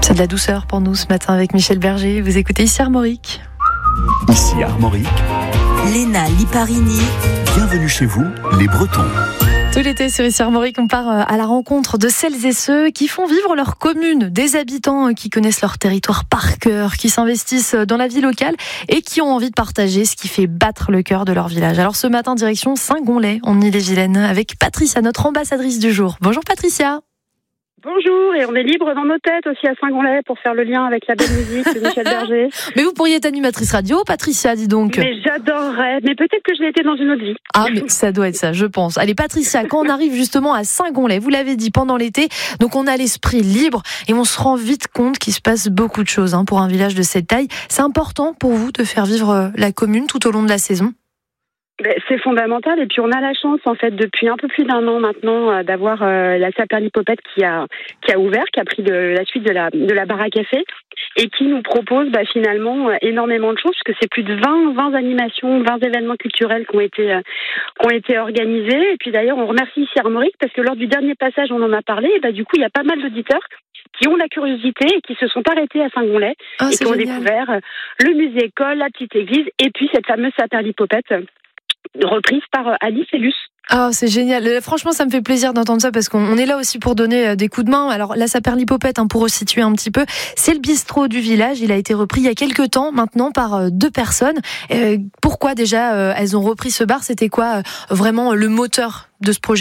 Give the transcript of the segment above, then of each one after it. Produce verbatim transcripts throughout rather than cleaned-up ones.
C'est de la douceur pour nous ce matin avec Michel Berger. Vous écoutez ici Armorique. Ici Armorique. Léna Liparini. Bienvenue chez vous, les Bretons. Tout l'été sur ici Armorique, on part à la rencontre de celles et ceux qui font vivre leur commune, des habitants qui connaissent leur territoire par cœur, qui s'investissent dans la vie locale et qui ont envie de partager ce qui fait battre le cœur de leur village. Alors ce matin, direction Saint-Gonlay, en Ille-et-Vilaine, avec Patricia, notre ambassadrice du jour. Bonjour Patricia. Bonjour, et on est libre dans nos têtes aussi à Saint-Gonlay pour faire le lien avec la belle musique de Michel Berger. Mais vous pourriez être animatrice radio, Patricia, dis donc. Mais j'adorerais, mais peut-être que je l'ai été dans une autre vie. Ah, mais ça doit être ça, je pense. Allez, Patricia, quand on arrive justement à Saint-Gonlay, vous l'avez dit pendant l'été, donc on a l'esprit libre et on se rend vite compte qu'il se passe beaucoup de choses hein, pour un village de cette taille. C'est important pour vous de faire vivre la commune tout au long de la saison ? C'est fondamental, et puis on a la chance en fait depuis un peu plus d'un an maintenant d'avoir euh, la Saperlipopette qui a qui a ouvert, qui a pris de, la suite de la de la bar à café et qui nous propose bah, finalement énormément de choses, puisque c'est plus de vingt, vingt animations, vingt événements culturels qui ont été euh, qui ont été organisés. Et puis d'ailleurs on remercie ici Armorique parce que lors du dernier passage on en a parlé, et bah du coup il y a pas mal d'auditeurs qui ont la curiosité et qui se sont arrêtés à Saint-Gonlay oh, et qui ont génial. découvert le musée-école, la petite église et puis cette fameuse Saperlipopette reprise par Alice et Luce. Ah, oh, c'est génial. Franchement, ça me fait plaisir d'entendre ça parce qu'on est là aussi pour donner des coups de main. Alors, la Saperlipopette, hein, pour resituer un petit peu, c'est le bistrot du village. Il a été repris il y a quelques temps maintenant par deux personnes. Euh, pourquoi déjà euh, elles ont repris ce bar ? C'était quoi euh, vraiment le moteur de ce projet ?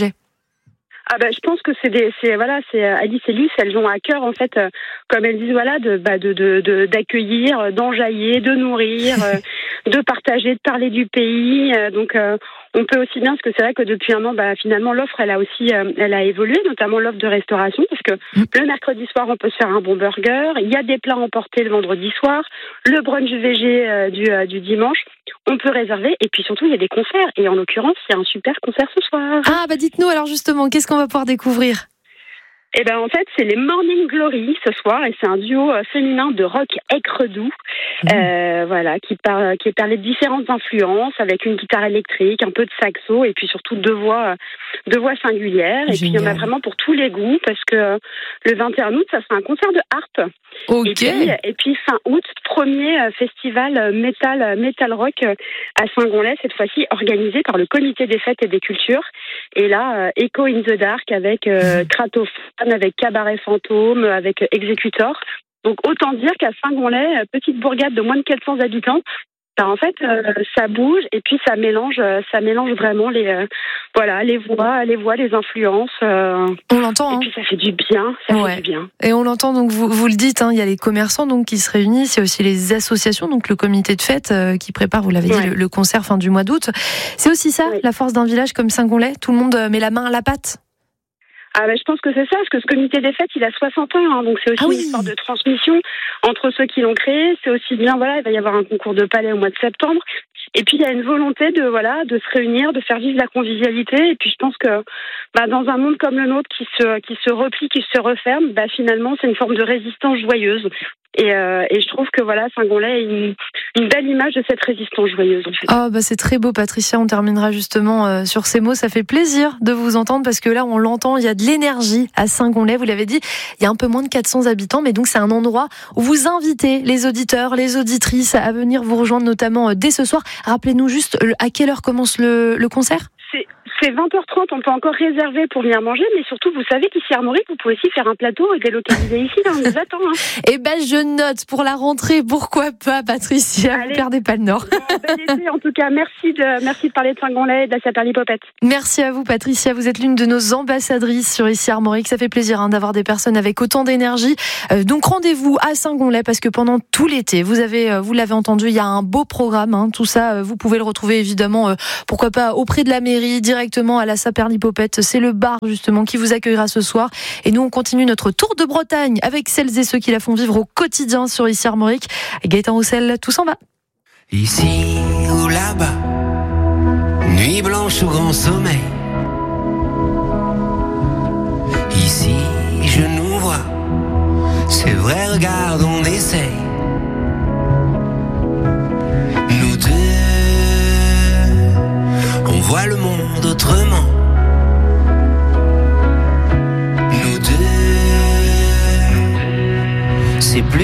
Ah ben, je pense que c'est des, c'est voilà, c'est Alice et Luce, elles ont à cœur en fait, euh, comme elles disent voilà, de, bah, de, de, de d'accueillir, d'enjailler, de nourrir, euh, de partager, de parler du pays. Euh, donc euh, on peut aussi bien, parce que c'est vrai que depuis un an, bah finalement l'offre elle a aussi, euh, elle a évolué, notamment l'offre de restauration, parce que le mercredi soir on peut se faire un bon burger, il y a des plats emportés le vendredi soir, le brunch V G euh, du, euh, du dimanche. On peut réserver, et puis surtout il y a des concerts, et en l'occurrence il y a un super concert ce soir. Ah bah dites-nous alors justement, qu'est-ce qu'on va pouvoir découvrir ? Eh ben en fait c'est les Morning Glory ce soir, et c'est un duo féminin de rock aigre-doux, mmh. euh, voilà, qui parle qui parlait de différentes influences avec une guitare électrique, un peu de saxo, et puis surtout deux voix deux voix singulières. Génial. Et puis il y en a vraiment pour tous les goûts, parce que le vingt et un août ça sera un concert de harpe. Okay. Et puis et puis fin août, premier festival metal metal rock à Saint-Gonlay, cette fois-ci organisé par le Comité des Fêtes et des Cultures. Et là, Echo in the Dark avec euh, Kratophone, avec Cabaret Fantôme, avec Executor. Donc autant dire qu'à Saint-Gonlay, petite bourgade de moins de quatre cents habitants, ben, en fait euh, ça bouge et puis ça mélange, ça mélange vraiment les euh, voilà les voix, les voix, les influences. Euh, on l'entend. Et hein. puis ça fait du bien, ça ouais. fait du bien. Et on l'entend donc vous vous le dites, hein, il y a les commerçants donc qui se réunissent, il y a aussi les associations donc le comité de fête euh, qui prépare, vous l'avez ouais. dit, le, le concert fin du mois d'août. C'est aussi ça ouais. la force d'un village comme Saint-Gonlay, tout le monde met la main à la pâte. Ah ben je pense que c'est ça, parce que ce comité des fêtes, il a soixante ans, hein, donc c'est aussi ah oui. une histoire de transmission entre ceux qui l'ont créé. C'est aussi bien, voilà, il va y avoir un concours de palais au mois de septembre. Et puis il y a une volonté de voilà de se réunir, de faire vivre la convivialité. Et puis je pense que bah, dans un monde comme le nôtre qui se qui se replie, qui se referme, bah finalement c'est une forme de résistance joyeuse. Et, euh, et je trouve que voilà, Saint-Gonlay est une, une belle image de cette résistance joyeuse. En fait. Oh bah c'est très beau, Patricia. On terminera justement euh, sur ces mots. Ça fait plaisir de vous entendre parce que là, on l'entend, il y a de l'énergie à Saint-Gonlay. Vous l'avez dit, il y a un peu moins de quatre cents habitants, mais donc c'est un endroit où vous invitez les auditeurs, les auditrices à venir vous rejoindre, notamment euh, dès ce soir. Rappelez-nous juste euh, à quelle heure commence le, le concert ? C'est C'est vingt heures trente, on peut encore réserver pour venir manger, mais surtout, vous savez qu'ici à Armorique, vous pouvez aussi faire un plateau et délocaliser ici, là, on nous attend. Hein. Eh ben, je note pour la rentrée, pourquoi pas, Patricia, Allez. Vous perdez pas le nord. Bon, bel été, en tout cas, merci de, merci de parler de Saint-Gonlay et de la Saperlipopette. Merci à vous, Patricia, vous êtes l'une de nos ambassadrices sur ici Armorique, ça fait plaisir hein, d'avoir des personnes avec autant d'énergie. Euh, donc rendez-vous à Saint-Gonlay, parce que pendant tout l'été, vous avez, euh, vous l'avez entendu, il y a un beau programme, hein, tout ça, euh, vous pouvez le retrouver évidemment, euh, pourquoi pas, auprès de la mairie, directement à la Saperlipopette. C'est le bar justement qui vous accueillera ce soir. Et nous, on continue notre tour de Bretagne avec celles et ceux qui la font vivre au quotidien sur ici Armorique. Gaëtan Roussel, tout s'en va. Ici ou là-bas, nuit blanche ou grand sommeil. Ici, je nous vois. C'est vrai, regarde, on essaye. Nous deux, on voit le monde autrement. Nous deux, c'est plus